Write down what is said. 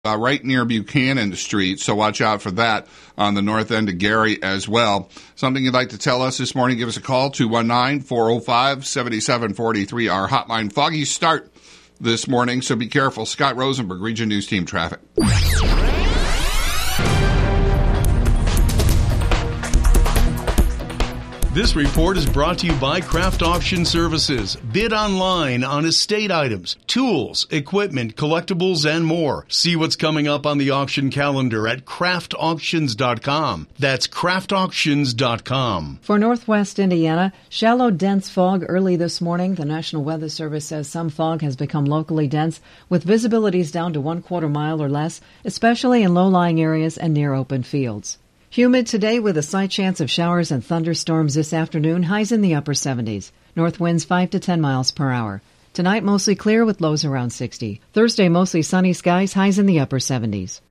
right near Buchanan Street, so watch out for that on the north end of Gary as well. Something you'd like to tell us this morning, give us a call, 219-405-7743, our hotline. Foggy start this morning, so be careful. Scott Rosenberg, Region News Team Traffic. This report is brought to you by Craft Auction Services. Bid online on estate items, tools, equipment, collectibles, and more. See what's coming up on the auction calendar at craftauctions.com. That's craftauctions.com. For Northwest Indiana, shallow, dense fog early this morning. The National Weather Service says some fog has become locally dense with visibilities down to 1/4 mile or less, especially in low-lying areas and near open fields. Humid today with a slight chance of showers and thunderstorms this afternoon, highs in the upper 70s. North winds 5 to 10 miles per hour. Tonight mostly clear with lows around 60. Thursday mostly sunny skies, highs in the upper 70s.